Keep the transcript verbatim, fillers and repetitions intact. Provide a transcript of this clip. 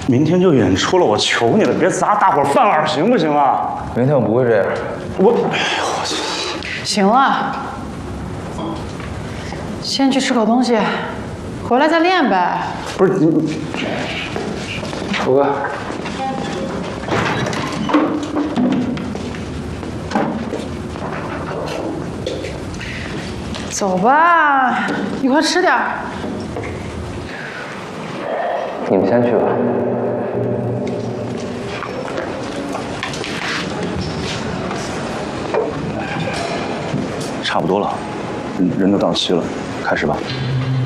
明天就演出了，我求你了，别砸大伙饭碗，行不行啊？ 明天我不会这样。 我，哎呦我去！ 行了，先去吃口东西，回来再练呗。 不是你， 楚哥。 走吧，一块吃点儿。 你们先去吧。 差不多了，人人都到齐了，开始吧。